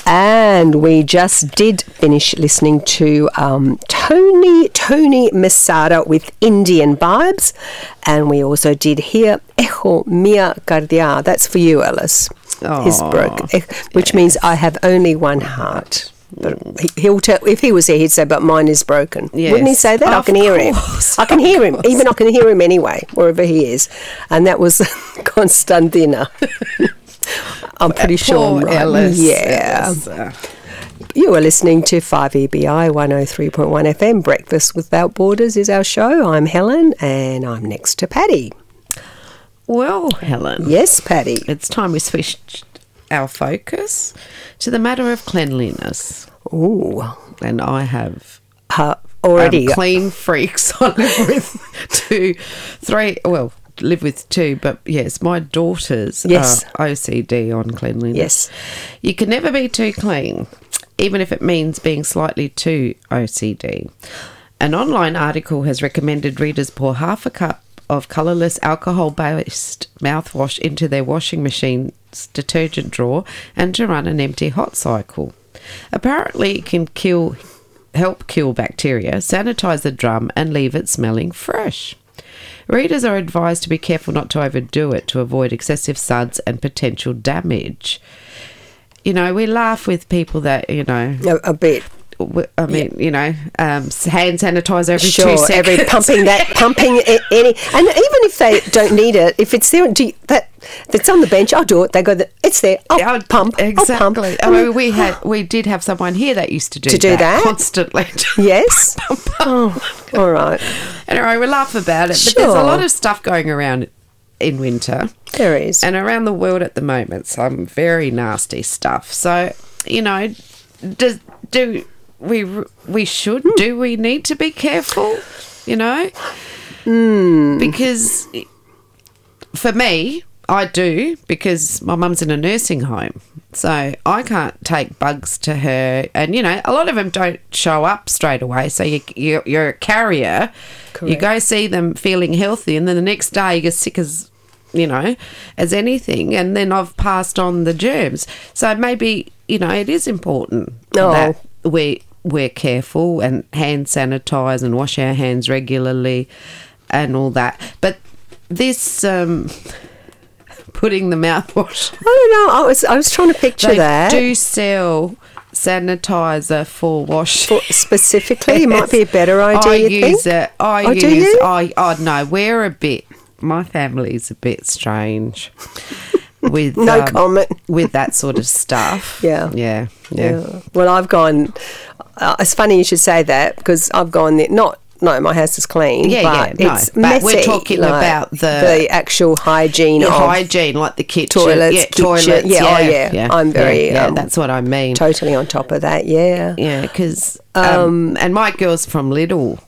And we just did finish listening to Tony Masada with Indian Vibes. And we also did hear Echo Mia Cardia. That's for you, Alice. His broke, which means I have only one heart. But he'll tell, if he was here, he'd say, but mine is broken. Yes. Wouldn't he say that? I can hear him. I can hear him. Even I can hear him anyway, wherever he is. And that was Constantina. I'm pretty sure I'm right. Alice. Yeah. You are listening to 5EBI 103.1 FM. Breakfast Without Borders is our show. I'm Helen, and I'm next to Patty. Well, Helen. Yes, Patty. It's time we switched our focus to the matter of cleanliness. Ooh. And I have already clean freaks. I live with two, but yes, my daughters are OCD on cleanliness. Yes. You can never be too clean, even if it means being slightly too OCD. An online article has recommended readers pour half a cup of colourless alcohol-based mouthwash into their washing machine's detergent drawer and to run an empty hot cycle. Apparently it can help kill bacteria, sanitize the drum and leave it smelling fresh. Readers are advised to be careful not to overdo it to avoid excessive suds and potential damage. You know, we laugh with people that, you know... A bit. I mean, you know, hand sanitizer every 2 seconds. Every pumping any, and even if they don't need it, if it's there, that's on the bench, I'll do it. They go, it's there. I'll pump. Exactly. I'll pump. I mean, we did have someone here that used to do that constantly. Yes. Oh, all right. Anyway, we laugh about it, but there's a lot of stuff going around in winter. There is, and around the world at the moment, some very nasty stuff. So, you know, do we need to be careful, you know? Because for me, I do, because my mum's in a nursing home, so I can't take bugs to her, and you know, a lot of them don't show up straight away, so you're a carrier. Correct. You go see them feeling healthy, and then the next day you get sick as, you know, as anything, and then I've passed on the germs. So maybe, you know, it is important that we're careful and hand sanitize and wash our hands regularly and all that. But this putting the mouthwash, I don't know, I was trying to picture that. They do sell sanitizer for wash specifically. Yes. It might be a better idea. My family's a bit strange with no comment with that sort of stuff. Yeah. Well, I've gone. It's funny you should say that, because I've gone there. No, my house is clean. It's messy. We're talking about the actual hygiene of hygiene, like the kitchen, toilets. Yeah. I'm very. That's what I mean. Totally on top of that. Yeah. Yeah, because and my girls from Lidl,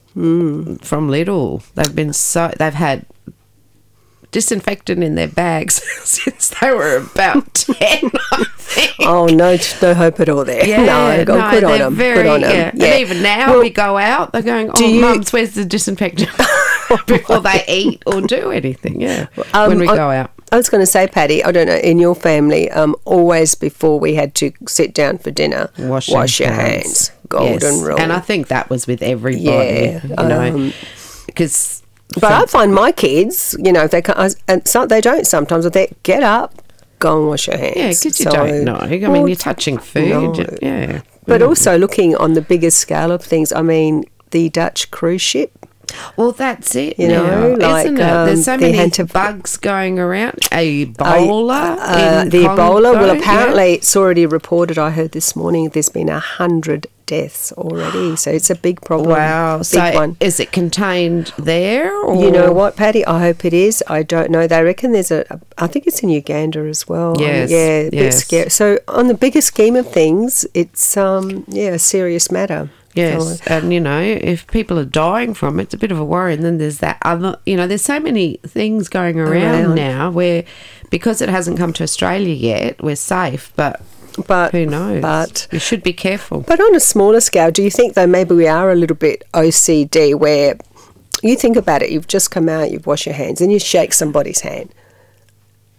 they've had disinfectant in their bags since they were about 10, I think. Oh, no hope at all there. Yeah, good on them. Good on them. Yeah. And even now we go out, they're going, Mums, where's the disinfectant? Before they eat or do anything, when we go out. I was going to say, Patty, I don't know, in your family, always before we had to sit down for dinner, wash your hands. Golden rule. And I think that was with everybody, you know, because... But I find my kids, you know, if they can't, and they don't sometimes, but they get up, go and wash your hands. Yeah, because you don't know. I mean, you're touching food. No. Yeah. But also looking on the bigger scale of things, I mean, the Dutch cruise ship. Well, that's it. You know, like isn't it? There's so many bugs going around. Ebola. The Ebola. Well, apparently it's already reported. I heard this morning there's been 100 deaths already. So it's a big problem. Wow. One. Is it contained there? Or? You know what, Patty? I hope it is. I don't know. They reckon I think it's in Uganda as well. Yes. A bit scary. So on the bigger scheme of things, it's a serious matter. Yes, and, you know, if people are dying from it, it's a bit of a worry. And then there's that other, you know, there's so many things going around now where, because it hasn't come to Australia yet, we're safe, but who knows? But we should be careful. But on a smaller scale, do you think, though, maybe we are a little bit OCD, where you think about it, you've just come out, you've washed your hands, and you shake somebody's hand.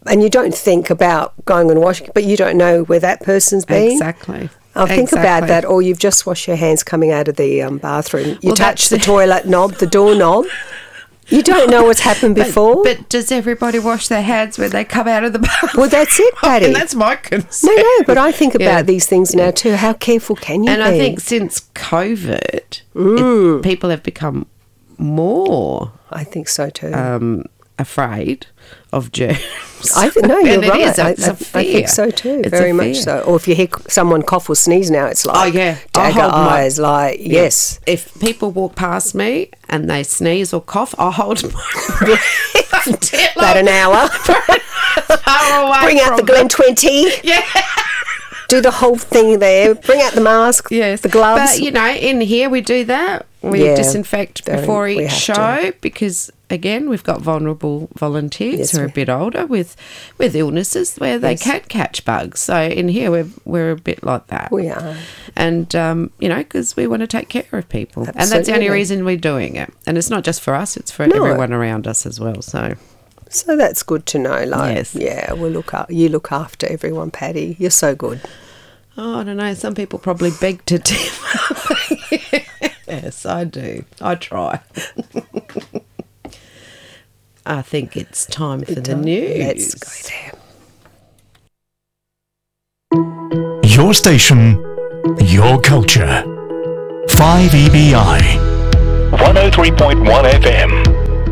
And you don't think about going and washing, but you don't know where that person's been. Exactly. I'll think about that, or you've just washed your hands coming out of the bathroom. You Well, touch the that's- toilet knob, the door knob. You don't know what's happened before. But does everybody wash their hands when they come out of the bath? Well, that's it, Patty. And that's my concern. No, but I think about Yeah. these things now too. How careful can you And be? I think since COVID, people have become more I think so too. afraid of germs. No, you're And it right. is. It's a I fear. think so too, It's a very much fear. so. Or if you hear someone cough or sneeze now, it's like, Oh, yeah. I'll dagger hold my- eyes, like, yes. If people walk past me and they sneeze or cough, I'll hold my breath until About an hour. far away Bring out the from Glen 20. Yeah. Do the whole thing there. Bring out the mask, the gloves. But, in here we do that. We Yeah, disinfect before we each have show because, again, we've got vulnerable volunteers Yes, who are a bit older with illnesses where they Yes. can't catch bugs. So in here we're a bit like that. We are. And, because we want to take care of people. And that's the only Absolutely. reason we're doing it. And it's not just for us, it's for No. everyone around us as well. So, So that's good to know. Like, Yes. yeah, you look after everyone, Patty. You're so good. I don't know. Some people probably beg to differ. Yes, I do. I try. I think it's time for the news. Let's go there. Your station, your culture. 5EBI. 103.1 FM.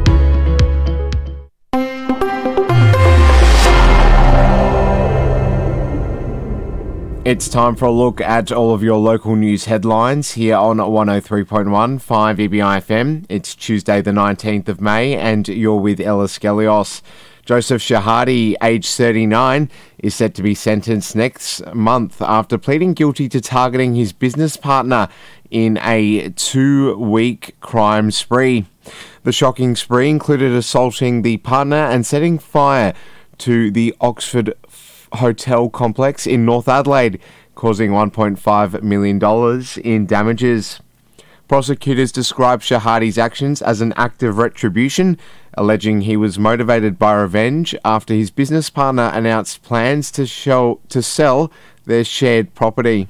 It's time for a look at all of your local news headlines here on 103.1 5EBI FM. It's Tuesday the 19th of May and you're with Ella Skelios. Joseph Shahadi, aged 39, is set to be sentenced next month after pleading guilty to targeting his business partner in a 2-week crime spree. The shocking spree included assaulting the partner and setting fire to the Oxford hotel complex in North Adelaide, causing $1.5 million in damages. Prosecutors described Shahadi's actions as an act of retribution, alleging he was motivated by revenge after his business partner announced plans to sell their shared property.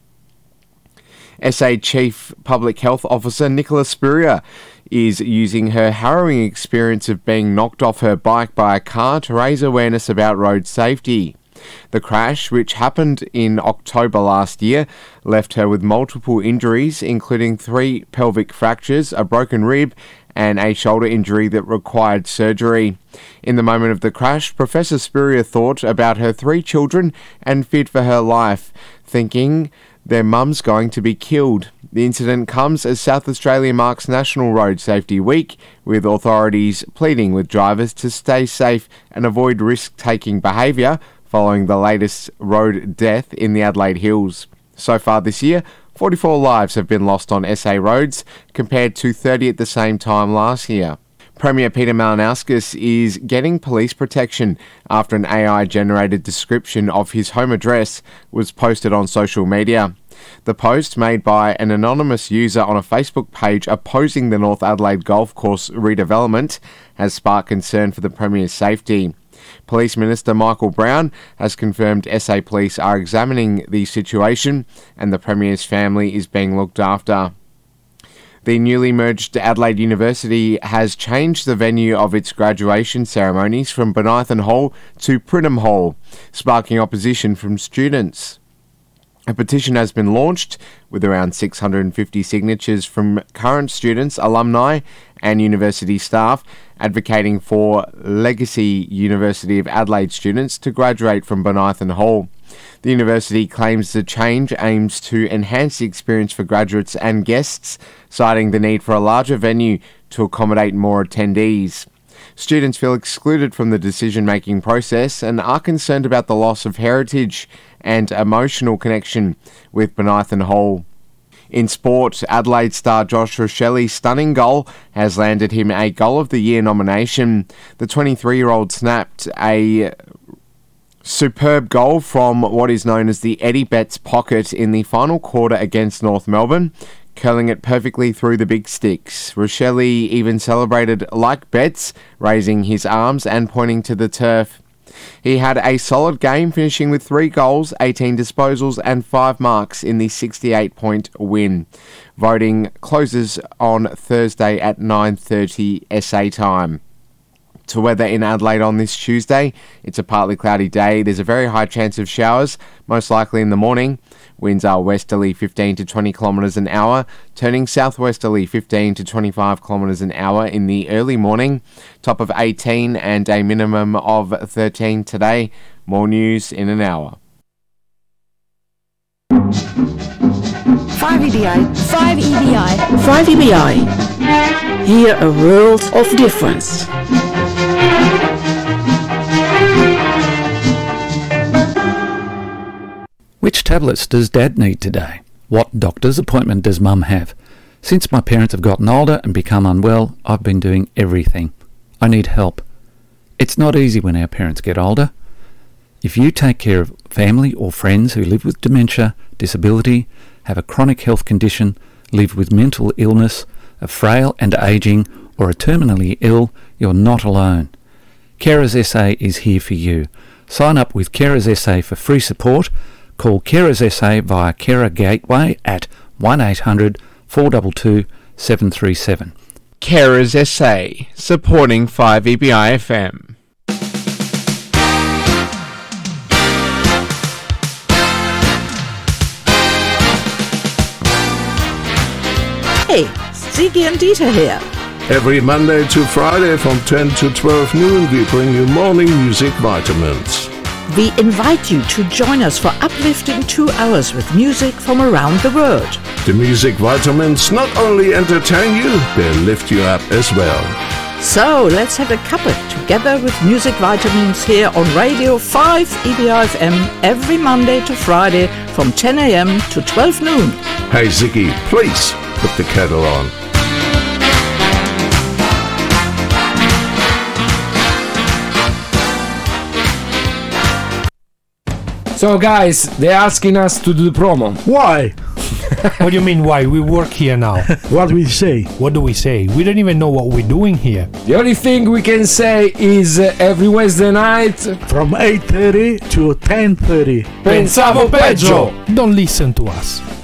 SA Chief Public Health Officer Nicola Spurrier is using her harrowing experience of being knocked off her bike by a car to raise awareness about road safety. The crash, which happened in October last year, left her with multiple injuries, including 3 pelvic fractures, a broken rib, and a shoulder injury that required surgery. In the moment of the crash, Professor Spurrier thought about her 3 children and feared for her life, thinking their mum's going to be killed. The incident comes as South Australia marks National Road Safety Week, with authorities pleading with drivers to stay safe and avoid risk-taking behaviour following the latest road death in the Adelaide Hills. So far this year, 44 lives have been lost on SA roads, compared to 30 at the same time last year. Premier Peter Malinauskas is getting police protection after an AI-generated description of his home address was posted on social media. The post, made by an anonymous user on a Facebook page opposing the North Adelaide Golf Course redevelopment, has sparked concern for the Premier's safety. Police Minister Michael Brown has confirmed SA Police are examining the situation and the Premier's family is being looked after. The newly merged Adelaide University has changed the venue of its graduation ceremonies from Bonython Hall to Pridham Hall, sparking opposition from students. A petition has been launched with around 650 signatures from current students, alumni and university staff advocating for Legacy University of Adelaide students to graduate from Bonython Hall. The university claims the change aims to enhance the experience for graduates and guests, citing the need for a larger venue to accommodate more attendees. Students feel excluded from the decision-making process and are concerned about the loss of heritage and emotional connection with Bonython Hall. In sport, Adelaide star Josh Rochelli's stunning goal has landed him a Goal of the Year nomination. The 23-year-old snapped a superb goal from what is known as the Eddie Betts pocket in the final quarter against North Melbourne, curling it perfectly through the big sticks. Rochelli even celebrated like Betts, raising his arms and pointing to the turf. He had a solid game, finishing with 3 goals, 18 disposals and 5 marks in the 68-point win. Voting closes on Thursday at 9:30 SA time. To weather in Adelaide on this Tuesday, it's a partly cloudy day. There's a very high chance of showers, most likely in the morning. Winds are westerly 15 to 20 kilometres an hour, turning southwesterly 15 to 25 kilometres an hour in the early morning. Top of 18 and a minimum of 13 today. More news in an hour. 5 EBI. 5 EBI. 5 EBI. Here a world of difference. Which tablets does Dad need today? What doctor's appointment does Mum have? Since my parents have gotten older and become unwell, I've been doing everything. I need help. It's not easy when our parents get older. If you take care of family or friends who live with dementia, disability, have a chronic health condition, live with mental illness, are frail and ageing, or are terminally ill, you're not alone. Carers SA is here for you. Sign up with Carers SA for free support. Call Carers SA via Carer Gateway at 1800 422 737. Carers SA, supporting 5EBI FM. Hey, Ziggy and Dieter here. Every Monday to Friday from 10 to 12 noon, we bring you morning music vitamins. We invite you to join us for uplifting 2 hours with music from around the world. The music vitamins not only entertain you, they lift you up as well. So let's have a cuppa together with music vitamins here on Radio 5 EBI FM every Monday to Friday from 10 a.m. to 12 noon. Hey Ziggy, please put the kettle on. So guys, they're asking us to do the promo. Why? What do you mean why? We work here now. What do we say? What do we say? We don't even know what we're doing here. The only thing we can say is every Wednesday night From 8:30 to 10:30. Pensavo peggio! Don't listen to us.